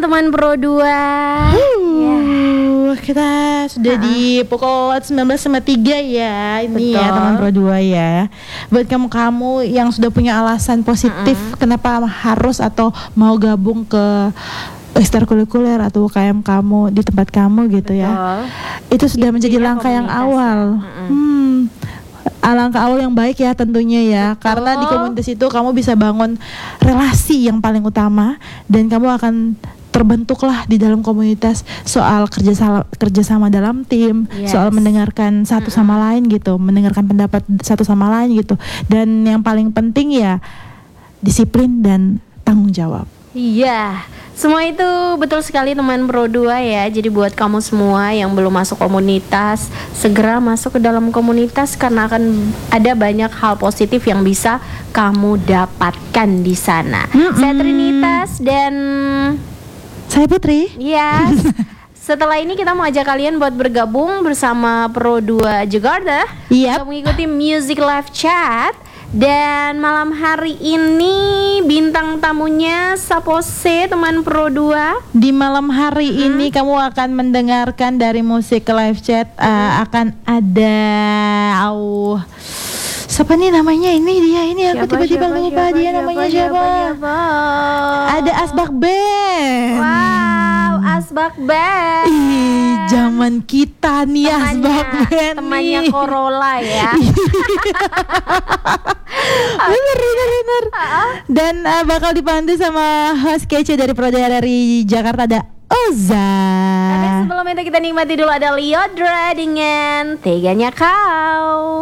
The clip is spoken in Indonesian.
teman Pro 2. Kita sudah di pukul 19.03 ya. Ini ya teman Pro 2 ya. Buat kamu-kamu yang sudah punya alasan positif kenapa harus atau mau gabung ke ekstrakurikuler atau UKM kamu di tempat kamu gitu ya. Itu sudah menjadi langkah yang awal. Langkah awal yang baik ya tentunya ya. Karena di komunitas itu kamu bisa bangun relasi yang paling utama dan kamu akan terbentuklah di dalam komunitas soal kerjasama dalam tim, soal mendengarkan satu sama lain gitu, mendengarkan pendapat satu sama lain gitu, dan yang paling penting ya disiplin dan tanggung jawab. Iya, semua itu betul sekali teman Pro 2 ya. Jadi buat kamu semua yang belum masuk komunitas, segera masuk ke dalam komunitas karena akan ada banyak hal positif yang bisa kamu dapatkan di sana. Saya Trinitas dan saya Putri. Yes. Setelah ini kita mau ajak kalian buat bergabung bersama Pro 2 Jakarta untuk mengikuti Music Live Chat. Dan malam hari ini bintang tamunya Sapose teman Pro 2. Di malam hari ini kamu akan mendengarkan dari Music Live Chat akan ada siapa nih namanya aku tiba-tiba lupa dia namanya siapa. Ada Asbak Band. Wow, Asbak Band. Zaman kita nih Asbak Band. Temannya Corolla ya. Bener. Dan bakal dipandu sama host kece dari Pro dari Jakarta, ada Oza. Tapi sebelum itu kita nikmati dulu ada Liodra dengan Teganya Kau.